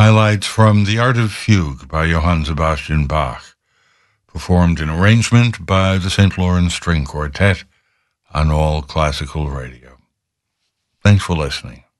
Highlights from The Art of Fugue by Johann Sebastian Bach, performed in arrangement by the St. Lawrence String Quartet on All Classical Radio. Thanks for listening.